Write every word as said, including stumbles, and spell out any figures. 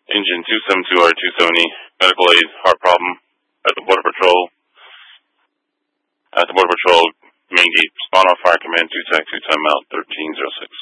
Engine two seventy-two R two seventy, medical aid, heart problem, at the Border Patrol, at the Border Patrol main gate, spawn off fire command, two taxi, timeout thirteen oh six.